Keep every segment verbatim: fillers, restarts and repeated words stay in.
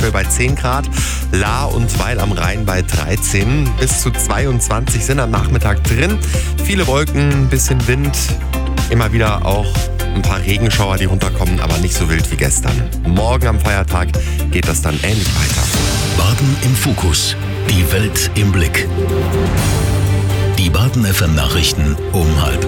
aktuell bei zehn Grad. Lahr und Weil am Rhein bei dreizehn. Bis zu zweiundzwanzig sind am Nachmittag drin. Viele Wolken, ein bisschen Wind. Immer wieder auch ein paar Regenschauer, die runterkommen, aber nicht so wild wie gestern. Morgen am Feiertag geht das dann ähnlich weiter. Baden im Fokus. Die Welt im Blick. Die Baden F M Nachrichten um halb.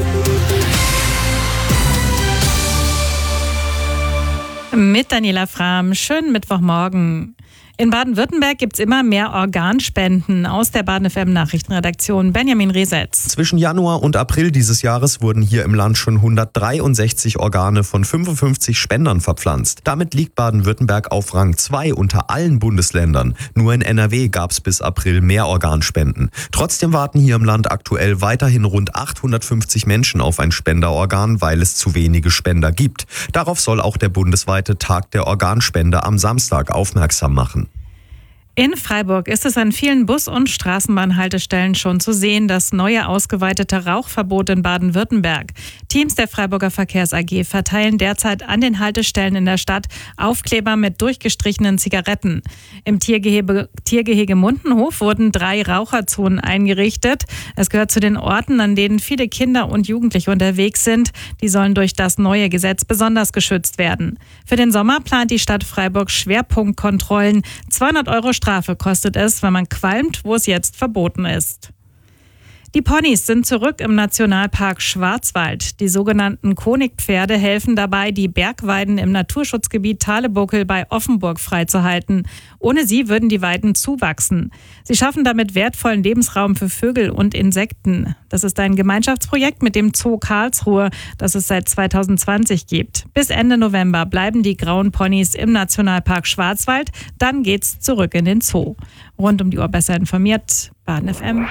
Mit Daniela Frahm. Schönen Mittwochmorgen. In Baden-Württemberg gibt es immer mehr Organspenden. Aus der Baden F M Nachrichtenredaktion Benjamin Resetz. Zwischen Januar und April dieses Jahres wurden hier im Land schon hundertdreiundsechzig Organe von fünfundfünfzig Spendern verpflanzt. Damit liegt Baden-Württemberg auf Rang zwei unter allen Bundesländern. Nur in N R W gab es bis April mehr Organspenden. Trotzdem warten hier im Land aktuell weiterhin rund achthundertfünfzig Menschen auf ein Spenderorgan, weil es zu wenige Spender gibt. Darauf soll auch der bundesweite Tag der Organspende am Samstag aufmerksam machen. In Freiburg ist es an vielen Bus- und Straßenbahnhaltestellen schon zu sehen, das neue ausgeweitete Rauchverbot in Baden-Württemberg. Teams der Freiburger Verkehrs A G verteilen derzeit an den Haltestellen in der Stadt Aufkleber mit durchgestrichenen Zigaretten. Im Tiergehege, Tiergehege Mundenhof wurden drei Raucherzonen eingerichtet. Es gehört zu den Orten, an denen viele Kinder und Jugendliche unterwegs sind. Die sollen durch das neue Gesetz besonders geschützt werden. Für den Sommer plant die Stadt Freiburg Schwerpunktkontrollen. zweihundert Euro Strafe kostet es, wenn man qualmt, wo es jetzt verboten ist. Die Ponys sind zurück im Nationalpark Schwarzwald. Die sogenannten Konigpferde helfen dabei, die Bergweiden im Naturschutzgebiet Thalebuckel bei Offenburg freizuhalten. Ohne sie würden die Weiden zuwachsen. Sie schaffen damit wertvollen Lebensraum für Vögel und Insekten. Das ist ein Gemeinschaftsprojekt mit dem Zoo Karlsruhe, das es seit zweitausendzwanzig gibt. Bis Ende November bleiben die grauen Ponys im Nationalpark Schwarzwald. Dann geht's zurück in den Zoo. Rund um die Uhr besser informiert, Baden F M.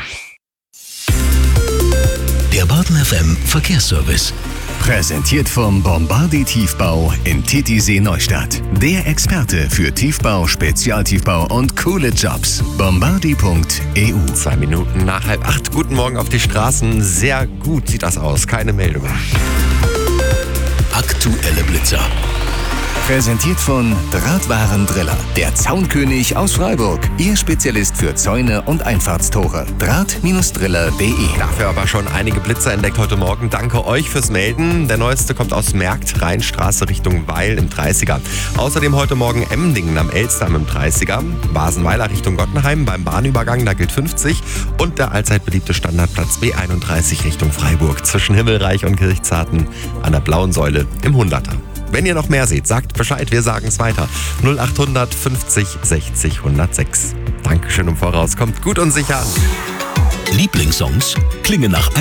Der Baden F M Verkehrsservice. Präsentiert vom Bombardi Tiefbau in Titisee Neustadt. Der Experte für Tiefbau, Spezialtiefbau und coole Jobs. Bombardi punkt e u. Zwei Minuten nach halb acht. Guten Morgen auf die Straßen. Sehr gut sieht das aus. Keine Meldungen. Aktuelle Blitzer. Präsentiert von Drahtwarendriller. Der Zaunkönig aus Freiburg. Ihr Spezialist für Zäune und Einfahrtstore. Draht Driller punkt de. Dafür aber schon einige Blitzer entdeckt heute Morgen. Danke euch fürs Melden. Der neueste kommt aus Merkt, Rheinstraße Richtung Weil im dreißiger. Außerdem heute Morgen Emdingen am Elster im dreißiger. Basenweiler Richtung Gottenheim beim Bahnübergang, da gilt fünfzig. Und der allzeit beliebte Standardplatz B einunddreißig Richtung Freiburg. Zwischen Himmelreich und Kirchzarten an der Blauen Säule im hunderter. Wenn ihr noch mehr seht, sagt Bescheid, wir sagen es weiter. null acht fünfzig sechzig hundertsechs. Dankeschön im Voraus, kommt gut und sicher an. Lieblingssongs klingen nach